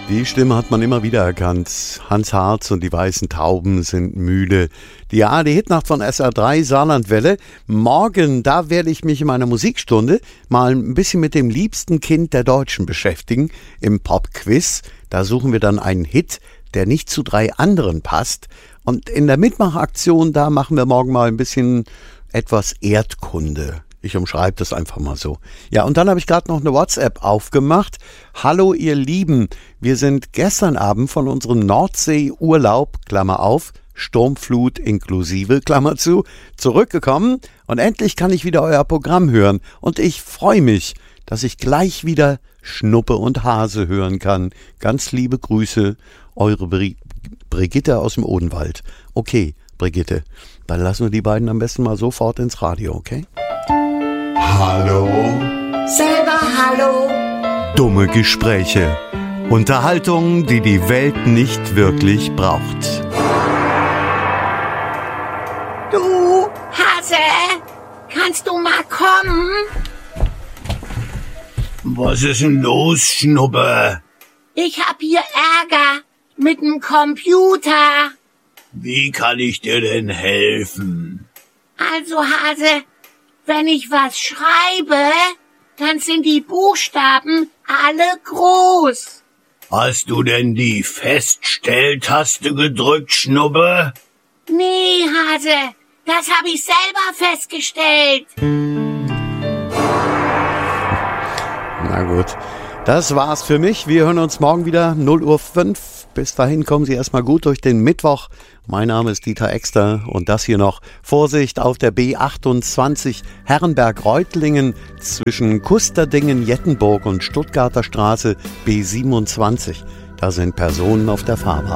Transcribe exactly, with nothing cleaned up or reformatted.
Die Stimme hat man immer wieder erkannt. Hans Harz und die Weißen Tauben sind müde. Die A R D-Hitnacht von S R drei Saarlandwelle. Morgen, da werde ich mich in meiner Musikstunde mal ein bisschen mit dem liebsten Kind der Deutschen beschäftigen. Im Pop-Quiz, da suchen wir dann einen Hit, der nicht zu drei anderen passt. Und in der Mitmachaktion, da machen wir morgen mal ein bisschen etwas Erdkunde. Ich umschreibe das einfach mal so. Ja, und dann habe ich gerade noch eine WhatsApp aufgemacht. Hallo ihr Lieben, wir sind gestern Abend von unserem Nordsee-Urlaub, Klammer auf, Sturmflut inklusive, Klammer zu, zurückgekommen und endlich kann ich wieder euer Programm hören. Und ich freue mich, dass ich gleich wieder Schnuppe und Hase hören kann. Ganz liebe Grüße, eure Bri- Brigitte aus dem Odenwald. Okay, Brigitte, dann lassen wir die beiden am besten mal sofort ins Radio, okay? Hallo? Selber hallo? Dumme Gespräche. Unterhaltung, die die Welt nicht wirklich braucht. Du, Hase, kannst du mal kommen? Was ist denn los, Schnuppe? Ich hab hier Ärger mit dem Computer. Wie kann ich dir denn helfen? Also, Hase, wenn ich was schreibe, dann sind die Buchstaben alle groß. Hast du denn die Feststelltaste gedrückt, Schnuppe? Nee, Hase, das habe ich selber festgestellt. Na gut, das war's für mich. Wir hören uns morgen wieder, null Uhr fünf. Bis dahin kommen Sie erstmal gut durch den Mittwoch. Mein Name ist Dieter Exter und das hier noch. Vorsicht auf der B achtundzwanzig Herrenberg-Reutlingen zwischen Kusterdingen, Jettenburg und Stuttgarter Straße B siebenundzwanzig. Da sind Personen auf der Fahrbahn.